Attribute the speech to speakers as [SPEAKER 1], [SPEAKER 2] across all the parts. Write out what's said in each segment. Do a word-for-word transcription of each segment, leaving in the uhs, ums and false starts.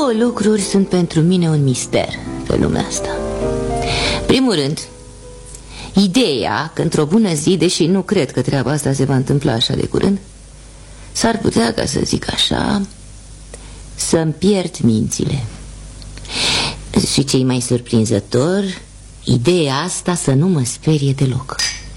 [SPEAKER 1] Două lucruri sunt pentru mine un mister pe lumea asta. Primul rând, ideea că într-o bună zi, deși nu cred că treaba asta se va întâmpla așa de curând, s-ar putea, ca să zic așa, să-mi pierd mințile. Și ce-i mai surprinzător, ideea asta să nu mă sperie deloc.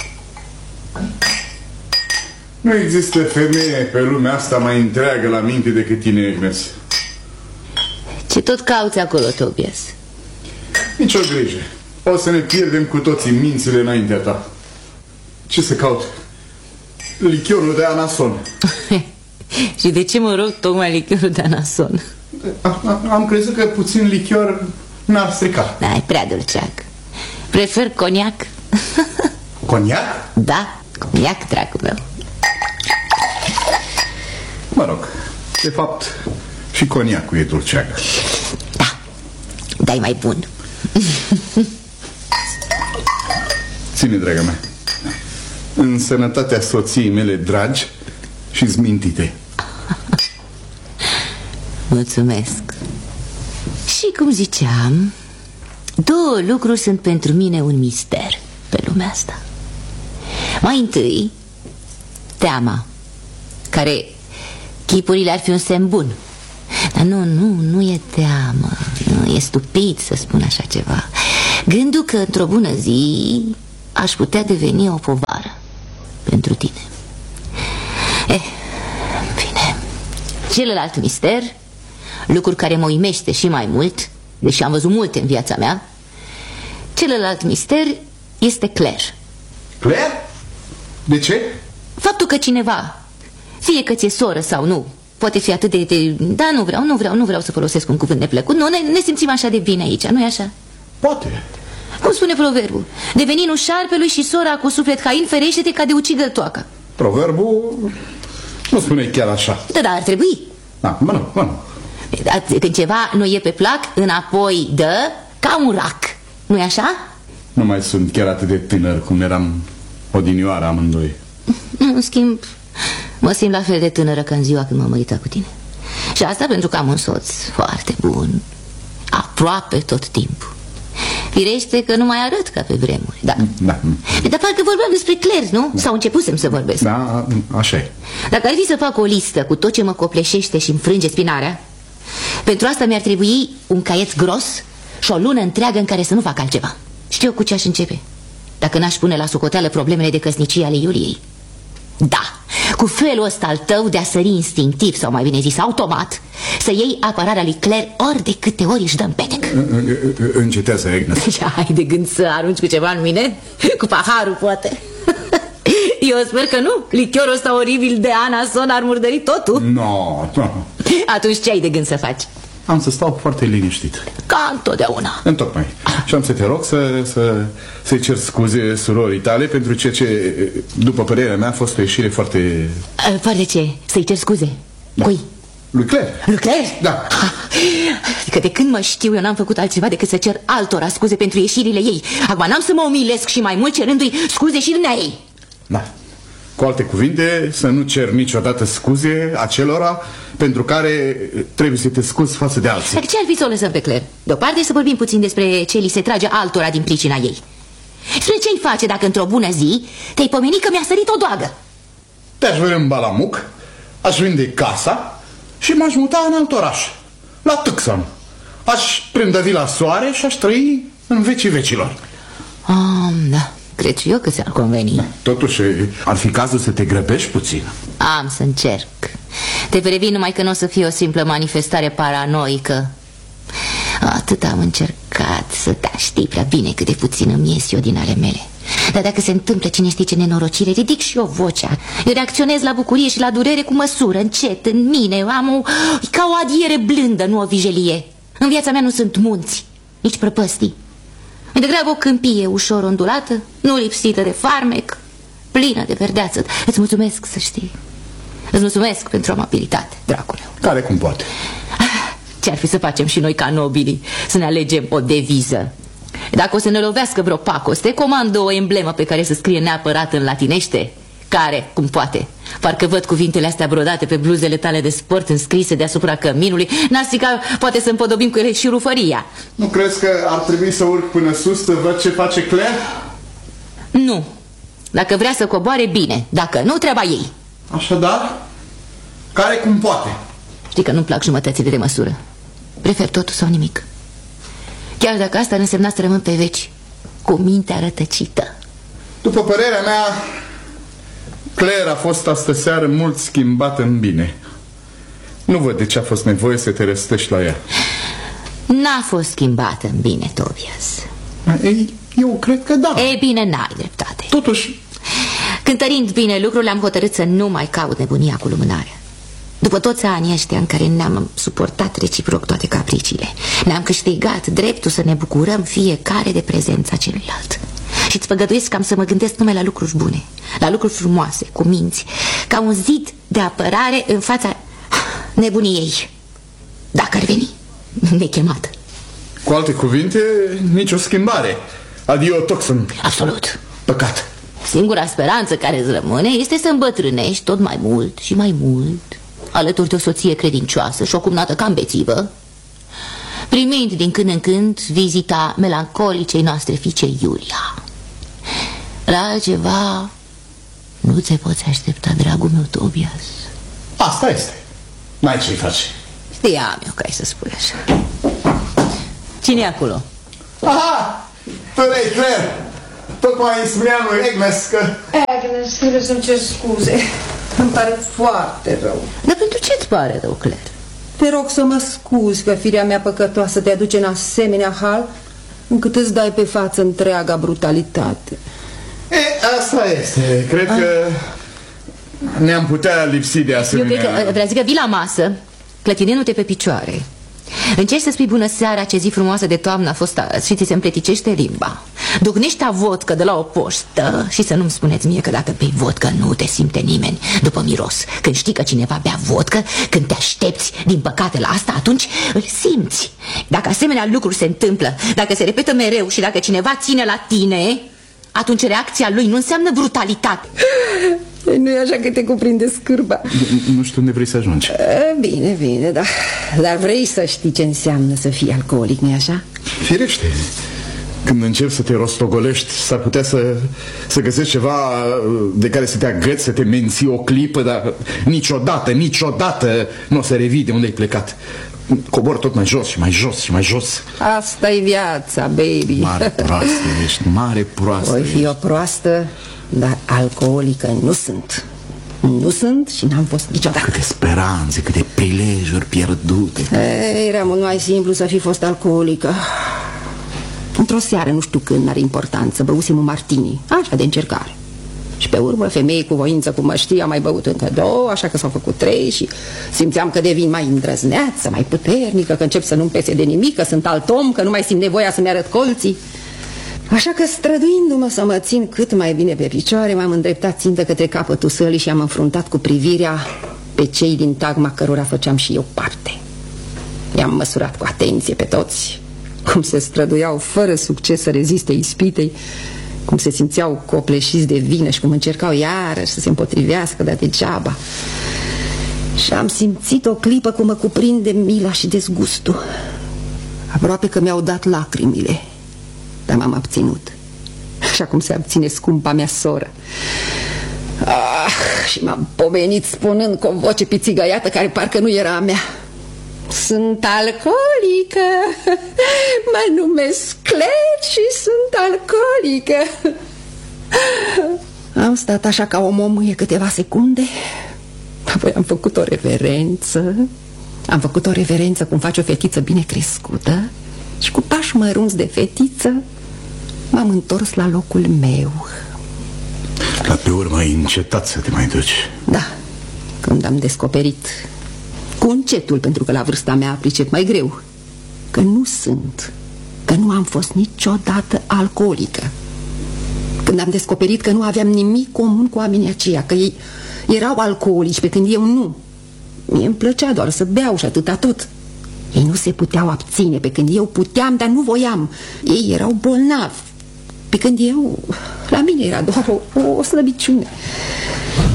[SPEAKER 2] Nu există femeie pe lumea asta mai întreagă la minte decât tine, Agnes.
[SPEAKER 1] Ce tot cauți acolo, Tobias?
[SPEAKER 2] Nici o grijă. O să ne pierdem cu toții mințile înaintea ta. Ce să caut? Lichiorul de anason.
[SPEAKER 1] Și de ce mă rog tocmai lichiorul de anason?
[SPEAKER 2] Am crezut că puțin lichior n-ar strica.
[SPEAKER 1] Da, e prea dulceac. Prefer coniac.
[SPEAKER 2] Coniac?
[SPEAKER 1] Da, coniac, dragul meu.
[SPEAKER 2] Mă rog, de fapt și coniacul e dulceagă.
[SPEAKER 1] Da, dar e mai bun.
[SPEAKER 2] Ține, draga mea, în sănătatea soției mele dragi și zmintite.
[SPEAKER 1] Mulțumesc. Și cum ziceam, două lucruri sunt pentru mine un mister pe lumea asta. Mai întâi, teama, care chipurile ar fi un semn bun. Dar nu, nu, nu e teamă. Nu, e stupid să spun așa ceva. Gândul că într-o bună zi aș putea deveni o povară pentru tine. Eh, bine. Celălalt mister, lucru care mă uimește și mai mult, deși am văzut multe în viața mea, celălalt mister este Claire.
[SPEAKER 2] Claire? De ce?
[SPEAKER 1] Faptul că cineva, fie că ți-e soră sau nu, poate fi atât de, de... Da, nu vreau, nu vreau, nu vreau să folosesc un cuvânt neplăcut. Nu, ne, ne simțim așa de bine aici, nu-i așa?
[SPEAKER 2] Poate.
[SPEAKER 1] Cum spune proverbul? De veninul șarpelui și sora cu suflet hain, ferește-te ca de ucidă toaca.
[SPEAKER 2] Proverbul nu spune chiar așa.
[SPEAKER 1] Da, dar ar trebui.
[SPEAKER 2] Da, mă nu, mă nu.
[SPEAKER 1] Când ceva nu e pe plac, înapoi dă ca un rac. Nu-i așa?
[SPEAKER 2] Nu mai sunt chiar atât de tânăr cum eram odinioară amândoi.
[SPEAKER 1] În schimb, mă simt la fel de tânără ca în ziua când m-am măritat cu tine. Și asta pentru că am un soț foarte bun, aproape tot timpul. Firește că nu mai arăt ca pe vremuri, da.
[SPEAKER 2] Da.
[SPEAKER 1] Dar parcă vorbeam despre Claire, nu? Da. Sau începusem să vorbesc.
[SPEAKER 2] Da, așa e.
[SPEAKER 1] Dacă ar fi să fac o listă cu tot ce mă copleșește și înfrânge spinarea, pentru asta mi-ar trebui un caiet gros și o lună întreagă în care să nu fac altceva. Știu cu ce aș începe, dacă n-aș pune la socoteală problemele de căsnicie ale Iuliei. Da, cu felul ăsta al tău de a sări instinctiv, sau mai bine zis automat, să iei apărarea lui Claire ori de câte ori își dă în petec.
[SPEAKER 2] Încetează, Agnes.
[SPEAKER 1] Și ai de gând să arunci cu ceva în mine? Cu paharul, poate. Eu sper că nu. Lichiorul ăsta oribil de anason ar murdări totul.
[SPEAKER 2] Nu, no, nu no.
[SPEAKER 1] Atunci ce ai de gând să faci?
[SPEAKER 2] Am să stau foarte liniștit.
[SPEAKER 1] Ca întotdeauna.
[SPEAKER 2] Întocmai. Și am să te rog să, să, să-i cer scuze surorii tale pentru ceea ce, după părerea mea, a fost o ieșire foarte...
[SPEAKER 1] Foarte ce? Să-i cer scuze? Da. Cui?
[SPEAKER 2] Lui Claire.
[SPEAKER 1] Lui Claire?
[SPEAKER 2] Da.
[SPEAKER 1] Adică de când mă știu, eu n-am făcut altceva decât să cer altora scuze pentru ieșirile ei. Acum n-am să mă umilesc și mai mult cerându-i scuze și dumnea ei.
[SPEAKER 2] Da. Cu alte cuvinte, să nu cer niciodată scuze acelora pentru care trebuie să te scuzi față de alții.
[SPEAKER 1] Dar ce ar fi să o lăsăm pe Claire? Deoparte să vorbim puțin despre ce li se trage altora din pricina ei. Spre ce-i face dacă într-o bună zi te-ai pomenit că mi-a sărit o doagă?
[SPEAKER 2] Te-aș veni în Balamuc, aș vinde casa și m-aș muta în alt oraș, la Tucson. Aș prinde vila soare și aș trăi în vecii vecilor.
[SPEAKER 1] Ah, da. Cred și eu că ți-ar conveni.
[SPEAKER 2] Da, totuși, ar fi cazul să te grăbești puțin.
[SPEAKER 1] Am să încerc. Te previn numai că nu o să fie o simplă manifestare paranoică. Atât am încercat să te știi prea bine cât de puțin îmi ies eu din ale mele. Dar dacă se întâmplă cine știe ce nenorocire, ridic și eu vocea. Eu reacționez la bucurie și la durere cu măsură, încet, în mine. Am o, ca o adiere blândă, nu o vijelie. În viața mea nu sunt munți, nici prăpăstii. Mai degrabă o câmpie ușor ondulată, nu lipsită de farmec, plină de verdeață. Îți mulțumesc, să știi. Îți mulțumesc pentru amabilitate, dracul meu.
[SPEAKER 2] Care cum poate.
[SPEAKER 1] Ce-ar fi să facem și noi ca nobili? Să ne alegem o deviză. Dacă o să ne lovească vreo pacoste, comandă o emblemă pe care să scrie neapărat în latinește, care, cum poate, Parcă văd cuvintele astea brodate pe bluzele tale de sport înscrise deasupra căminului. N-ar strica, poate să împodobim cu ele și rufăria.
[SPEAKER 2] Nu crezi că ar trebui să urc până sus să văd ce face Claire?
[SPEAKER 1] Nu. Dacă vrea să coboare, bine. Dacă nu, treaba ei.
[SPEAKER 2] Așadar, care cum poate?
[SPEAKER 1] Știi că nu-mi plac jumătățile de măsură. Prefer totul sau nimic. Chiar dacă asta ar însemna să rămân pe veci cu mintea rătăcită.
[SPEAKER 2] După părerea mea, Claire a fost astă-seară mult schimbată în bine. Nu văd de ce a fost nevoie să te răstești la ea.
[SPEAKER 1] N-a fost schimbată în bine, Tobias.
[SPEAKER 2] Ei, eu cred că da.
[SPEAKER 1] Ei bine, n-ai dreptate.
[SPEAKER 2] Totuși,
[SPEAKER 1] cântărind bine lucrurile, am hotărât să nu mai caut nebunia cu lumânarea. După toți anii ăștia în care ne-am suportat reciproc toate capriciile, ne-am câștigat dreptul să ne bucurăm fiecare de prezența celuilalt. Și îți făgăduiesc că am să mă gândesc numai la lucruri bune, la lucruri frumoase, cu minți, ca un zid de apărare în fața nebuniei, dacă ar veni nechemată.
[SPEAKER 2] Cu alte cuvinte, nicio schimbare. Adio, Tucson.
[SPEAKER 1] Absolut.
[SPEAKER 2] Păcat.
[SPEAKER 1] Singura speranță care îți rămâne este să îmbătrânești tot mai mult și mai mult, alături de o soție credincioasă și o cumnată cam bețivă, primind din când în când vizita melancolicei noastre fiice Iulia. La altceva nu ți poți aștepta, dragul meu, Tobias.
[SPEAKER 2] Asta este. N-ai ce-i faci.
[SPEAKER 1] Știam eu că ai să spui așa. Cine e acolo?
[SPEAKER 2] Aha! Tu ei, Claire! Tocmai îi spunea lui Agnes că...
[SPEAKER 3] Agnes, trebuie să-mi cer scuze. Îmi pare foarte rău.
[SPEAKER 1] Dar pentru ce îți pare rău, Claire?
[SPEAKER 3] Te rog să mă scuzi că firea mea păcătoasă te aduce în asemenea hal încât îți dai pe față întreaga brutalitate.
[SPEAKER 2] E, asta este. Cred că ne-am putea lipsi de asemenea...
[SPEAKER 1] Eu cred că vrea zic că vii la masă, clătinându-te pe picioare. Încerci să spui bună seara, ce zi frumoasă de toamnă a fost azi și ți se împleticește limba. Ducnești a vodcă de la o poștă și să nu-mi spuneți mie că dacă bei vodcă nu te simte nimeni după miros. Când știi că cineva bea vodcă, când te aștepți din păcate la asta, atunci îl simți. Dacă asemenea lucruri se întâmplă, dacă se repetă mereu și dacă cineva ține la tine, atunci reacția lui nu înseamnă brutalitate.
[SPEAKER 3] Nu e așa că te cuprinde scârba.
[SPEAKER 2] Nu știu unde vrei să ajungi.
[SPEAKER 3] Bine, bine, da. Dar vrei să știi ce înseamnă să fii alcoolic, nu-i așa?
[SPEAKER 2] Firește. Când începi să te rostogolești, s-ar putea să, să găsești ceva de care să te agăți, să te menții o clipă, dar niciodată, niciodată nu o să revii de unde ai plecat. Cobor tot mai jos și mai jos și mai jos.
[SPEAKER 3] Asta-i viața, baby.
[SPEAKER 2] Mare proastă ești, mare proastă.
[SPEAKER 3] Voi fi o proastă, dar alcoolică nu sunt. Nu sunt și n-am fost niciodată.
[SPEAKER 2] Câte speranțe, câte prilejuri pierdute.
[SPEAKER 3] Ei, era mult mai simplu să fi fost alcoolică. Într-o seară, nu știu când, n-are importanță, băusem un martini, așa de încercare. Și pe urmă, femeie cu voință, cum mă știe, a mai băut încă două, așa că s-au făcut trei și simțeam că devin mai îndrăzneață, mai puternică, că încep să nu-mi pese de nimic, că sunt alt om, că nu mai simt nevoia să-mi arăt colții. Așa că, străduindu-mă să mă țin cât mai bine pe picioare, m-am îndreptat țintă către capătul sălii și am înfruntat cu privirea pe cei din tagma cărora făceam și eu parte. I-am măsurat cu atenție pe toți, cum se străduiau fără succes să reziste ispitei, cum se simțeau copleșiți de vină și cum încercau iarăși să se împotrivească, dar degeaba. Și am simțit o clipă cum mă cuprinde mila și dezgustul. Aproape că mi-au dat lacrimile, dar m-am abținut, așa cum se abține scumpa mea soră. Ah, și m-am pomenit spunând cu o voce pițigăiată care parcă nu era a mea: sunt alcoolică, mă numesc Claire și sunt alcoolică. Am stat așa ca o momâie câteva secunde, apoi am făcut o reverență. Am făcut o reverență cum face o fetiță bine crescută și cu pași mărunți de fetiță m-am întors la locul meu.
[SPEAKER 2] Dar pe urmă ai încetat să te mai duci.
[SPEAKER 3] Da, când am descoperit cu încetul, pentru că la vârsta mea pricep mai greu, că nu sunt, că nu am fost niciodată alcoolică. Când am descoperit că nu aveam nimic comun cu oamenii aceia, că ei erau alcoolici pe când eu nu. Mie îmi plăcea doar să beau și atâta tot. Ei nu se puteau abține pe când eu puteam, dar nu voiam. Ei erau bolnavi pe când eu, la mine era doar o, o, o slăbiciune.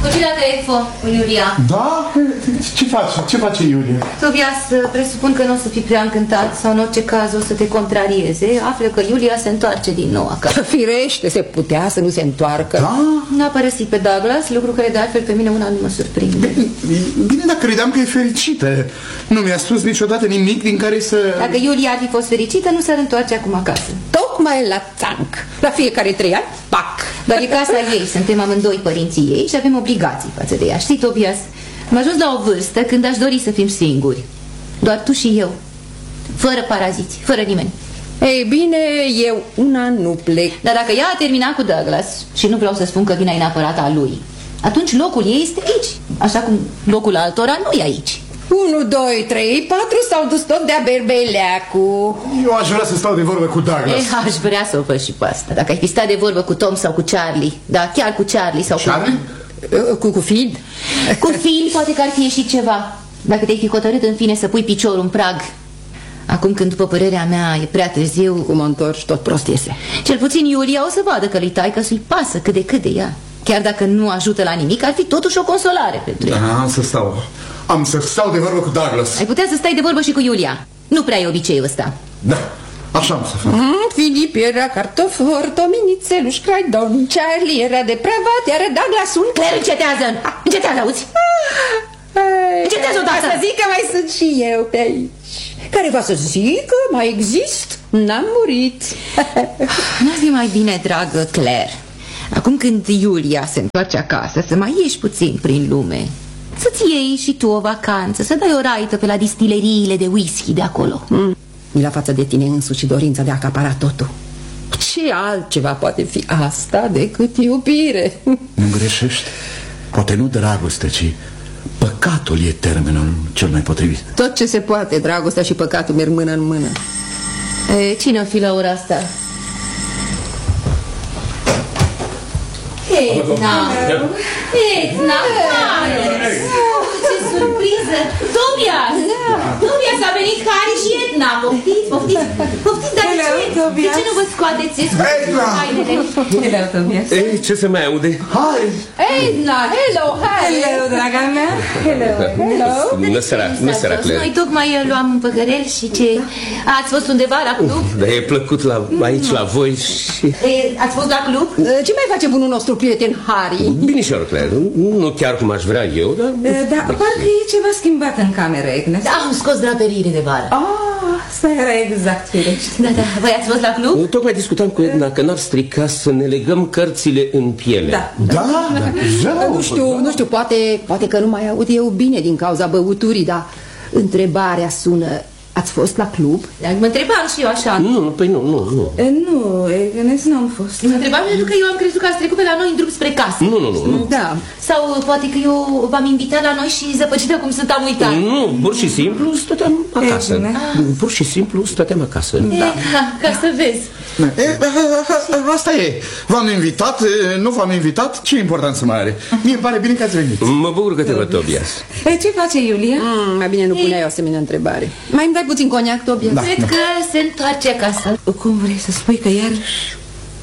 [SPEAKER 1] Copila Efo, Iulia.
[SPEAKER 2] Da? Ce face? Ce face Iulia?
[SPEAKER 1] Tobias, presupun că nu o să fii prea încântat sau în orice caz o să te contrarieze. Află că Iulia se întoarce din nou acasă.
[SPEAKER 3] Firește, se putea să nu se întoarcă.
[SPEAKER 2] Da?
[SPEAKER 1] N-a părăsit pe Douglas, lucru care de altfel pe mine una nu mă surprinde.
[SPEAKER 2] Bine, dar credeam că e fericită. Nu mi-a spus niciodată nimic din care să...
[SPEAKER 1] Dacă Iulia ar fi fost fericită, nu s-ar întoarce acum acasă.
[SPEAKER 3] Tocmai la țanc. La fiecare trei ani, pac.
[SPEAKER 1] Dar e casa ei, suntem amândoi părinții ei și avem obligații față de ea. Știi, Tobias, am ajuns la o vârstă când aș dori să fim singuri. Doar tu și eu. Fără paraziți, fără nimeni.
[SPEAKER 3] Ei bine, eu una nu plec.
[SPEAKER 1] Dar dacă ea a terminat cu Douglas, și nu vreau să spun că vina e neapărat a lui, atunci locul ei este aici. Așa cum locul altora nu e aici.
[SPEAKER 3] Unu, doi, trei, patru s-au dus tot de-a berbeleacu.
[SPEAKER 2] Eu aș vrea să stau de vorbă cu Douglas.
[SPEAKER 1] Eh, aș vrea să o văd și pe asta. Dacă ai fi stat de vorbă cu Tom sau cu Charlie. Da, chiar cu Charlie sau
[SPEAKER 2] Charlie?
[SPEAKER 1] cu... Cu, cu Phil. Cu Phil poate că ar fi ieșit ceva. Dacă te-ai fi hotărât în fine să pui piciorul în prag. Acum când, după părerea mea, e prea târziu.
[SPEAKER 3] Cum o întorci, tot prost iese.
[SPEAKER 1] Cel puțin Iulia o să vadă că lui taică să-i pasă cât de cât de ea. Chiar dacă nu ajută la nimic, ar fi totuși o consolare pentru ea.
[SPEAKER 2] Da, am să stau. Am să stau de vorbă cu Douglas.
[SPEAKER 1] Ai putea să stai de vorbă și cu Iulia. Nu prea e obiceiul ăsta.
[SPEAKER 2] Da, așa am să fac.
[SPEAKER 3] mm, Filip era cartofor, Tominițeluș, Craidon, Charlie era depravat, iar Douglas un...
[SPEAKER 1] Claire, încetează! Încetează, auzi? Încetează odată!
[SPEAKER 3] Să zic că mai sunt și eu pe aici. Care va să zică, mai exist? N-am murit.
[SPEAKER 1] N-ar fi mai bine, dragă Claire, acum când Iulia se întoarce acasă, să mai ieși puțin prin lume. Să-ți iei și tu o vacanță, să dai o raită pe la distileriile de whisky de acolo.
[SPEAKER 3] mm. Mi la față de tine însuși și dorința de a acapara totul. Ce altceva poate fi asta decât iubire?
[SPEAKER 2] Nu greșești. Poate nu dragoste, ci păcatul e termenul cel mai potrivit.
[SPEAKER 3] Tot ce se poate, dragostea și păcatul merg mână în mână.
[SPEAKER 1] E, cine o fi la ora asta? Edna! Edna! Ce surpriză! Tobias! Tobias, a venit Harry și Edna! Poftiți, poftiți! Poftiți, dar de ce? De ce nu vă scoateți?
[SPEAKER 2] Edna!
[SPEAKER 1] Hello, Tobias!
[SPEAKER 4] Ei, ce se mai aude?
[SPEAKER 2] Hai!
[SPEAKER 3] Edna, hello, Harry!
[SPEAKER 5] Hello, draga mea! Hello!
[SPEAKER 3] Hello!
[SPEAKER 4] Bună seara, bună seara, Claire.
[SPEAKER 1] Noi tocmai luam un păcărel și ce... Ați fost undeva la club?
[SPEAKER 4] Dar e plăcut la, aici la voi și...
[SPEAKER 1] E, ați fost la club?
[SPEAKER 3] Ce mai face bunul nostru prieten Harry?
[SPEAKER 4] Binișor, Claire, nu chiar cum aș vrea eu, dar...
[SPEAKER 5] Da, parcă e ceva schimbat în cameră, Agnes.
[SPEAKER 1] Da, am scos draperiile de vară.
[SPEAKER 5] Ah, asta era exact firește.
[SPEAKER 1] Da, da, voi ați fost la club?
[SPEAKER 4] Tocmai discutam cu Edna că n-ar strica să ne legăm cărțile în piele.
[SPEAKER 5] Da.
[SPEAKER 2] Da, da,
[SPEAKER 3] Nu știu, nu știu, poate, poate că nu mai aud eu bine din cauza băuturii, dar întrebarea sună, ați fost la club?
[SPEAKER 1] Mă întrebam și eu așa.
[SPEAKER 4] Nu, păi nu, nu, nu.
[SPEAKER 5] E, Nu, Agnes, nu am fost.
[SPEAKER 1] Mă întrebam pentru că eu am crezut că ați trecut pe la noi în drum spre casă.
[SPEAKER 4] Nu, nu, nu, nu.
[SPEAKER 3] Da.
[SPEAKER 1] Sau poate că eu v-am invitat la noi și zăpăcită cum sunt am uitat.
[SPEAKER 4] Nu, pur și simplu stăteam acasă.
[SPEAKER 5] bine.
[SPEAKER 4] Pur și simplu stăteam acasă.
[SPEAKER 1] Da. Ha, ca să vezi.
[SPEAKER 2] E, asta e. V-am invitat, nu v-am invitat, ce importanță mai are? Mie îmi pare bine că ați venit.
[SPEAKER 4] Mă bucur că te văd, Tobias.
[SPEAKER 5] E, ce face Iulia?
[SPEAKER 3] Mm, mai bine nu puneai o asemenea întrebare. Mai îmi dai puțin coniac, Tobias?
[SPEAKER 2] Da.
[SPEAKER 1] Cred că se întoarce acasă.
[SPEAKER 5] Cum vrei să spui că iarăși...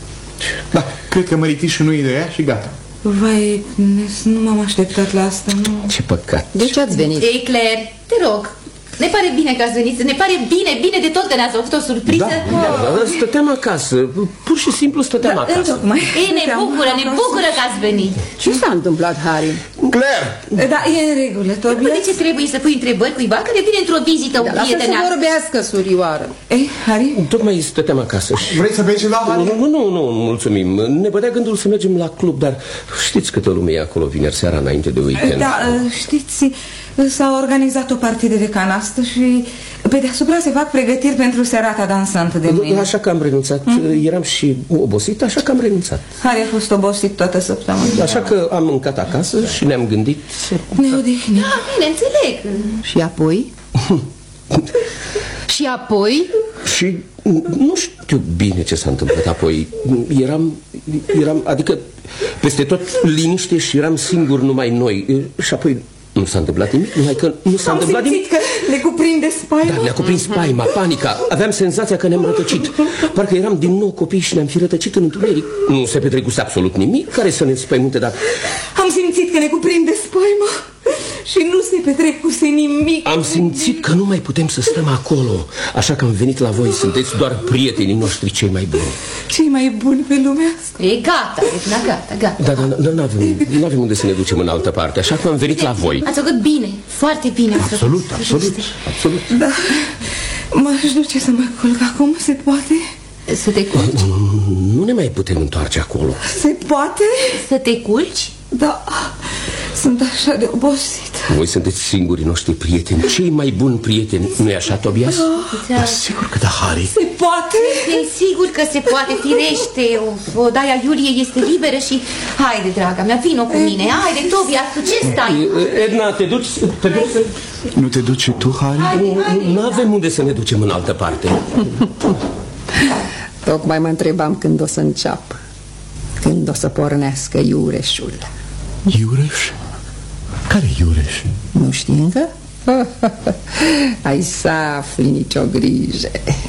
[SPEAKER 2] Da, cred că măritișul nu e de ea și gata.
[SPEAKER 5] Vai, Agnes, nu m-am așteptat la asta, nu.
[SPEAKER 4] Ce păcat.
[SPEAKER 3] De ce ați venit?
[SPEAKER 1] Ei, Claire, te rog, ne pare bine că ați venit. Ne pare bine, bine de tot că ne-ați făcut o surpriză.
[SPEAKER 4] Da, da, stăteam acasă. Pur și simplu stăteam acasă.
[SPEAKER 5] Întocmai.
[SPEAKER 1] Ei, ne bucură, ne bucură că ați venit.
[SPEAKER 3] Ce s-a întâmplat, Harry?
[SPEAKER 2] Claire!
[SPEAKER 5] Da, e în regulă,
[SPEAKER 1] Nu
[SPEAKER 5] Tobias.
[SPEAKER 1] de ce trebuie să pui întrebări cuiva care vine într-o vizită
[SPEAKER 3] Da, lasă să
[SPEAKER 1] prietenească?
[SPEAKER 3] vorbească, surioară.
[SPEAKER 5] Ei, Harry?
[SPEAKER 4] Tocmai stăteam acasă și...
[SPEAKER 2] Vrei să bei ceva?
[SPEAKER 4] Nu, nu, nu, nu, mulțumim. Ne bădea gândul să mergem la club, dar știți câtă lume e acolo vineri seara înainte de weekend.
[SPEAKER 5] Da, știți, s-a organizat o partidă de canastă și pe deasupra se fac pregătiri pentru serata dansantă de mâine.
[SPEAKER 4] Așa că am renunțat. Eram și obosit, așa că am renunțat.
[SPEAKER 5] Harry a fost obosit toată săptămâna.
[SPEAKER 4] Așa că am mâncat acasă și ne-am gândit să...
[SPEAKER 5] Ne odihnim.
[SPEAKER 1] Da, bine, înțeleg.
[SPEAKER 3] Și apoi? Și apoi?
[SPEAKER 4] Și nu știu bine ce s-a întâmplat apoi. Eram, eram, adică peste tot liniște și eram singur numai noi. Și apoi Nu s-a întâmplat nimic, numai că nu s-a
[SPEAKER 5] Am
[SPEAKER 4] întâmplat
[SPEAKER 5] simțit
[SPEAKER 4] nimic.
[SPEAKER 5] că ne cuprinde spaima.
[SPEAKER 4] Da, ne-a cuprins spaima, panica. Aveam senzația că ne-am rătăcit. Parcă eram din nou copii și ne-am fi rătăcit în întuneric. Nu se petrecuse absolut nimic care să ne spăimânte, dar...
[SPEAKER 5] Am simțit că ne cuprinde spaima și nu se petrecuse nimic.
[SPEAKER 4] Am simțit că nu mai putem să stăm acolo. Așa că am venit la voi, sunteți doar prietenii noștri cei mai buni.
[SPEAKER 5] Cei mai buni pe lumea asta.
[SPEAKER 1] E gata, Edna, gata, gata.
[SPEAKER 4] Da, dar nu avem, nu avem unde să ne ducem în altă parte. Așa că am venit la voi.
[SPEAKER 1] Ați făcut bine, foarte bine.
[SPEAKER 4] Absolut, absolut, absolut.
[SPEAKER 5] Da, m-aș duce să mă culc acum, se poate?
[SPEAKER 1] Să te culci?
[SPEAKER 4] Nu ne mai putem întoarce acolo.
[SPEAKER 5] Se poate?
[SPEAKER 1] Să te culci?
[SPEAKER 5] Da, sunt așa de obosit.
[SPEAKER 4] Voi sunteți singurii noștri prieteni, cei mai buni prieteni. Nu-i așa, Tobias?
[SPEAKER 2] Da, sigur că da, Harry.
[SPEAKER 5] Se poate?
[SPEAKER 1] E sigur că se poate, firește. O, odaia Iuliei este liberă și... Haide, draga mea, vino cu mine. Haide, Tobias, tu ce stai?
[SPEAKER 4] Edna, te duci? Te duci?
[SPEAKER 2] Nu te duci tu, Harry?
[SPEAKER 4] Nu avem unde să ne ducem în altă parte.
[SPEAKER 3] Tocmai mă întrebam când o să înceapă, când o să pornească Iureșul.
[SPEAKER 2] Iureș? Care Iureș?
[SPEAKER 3] Nu știi încă? Ai să afli nicio grijă.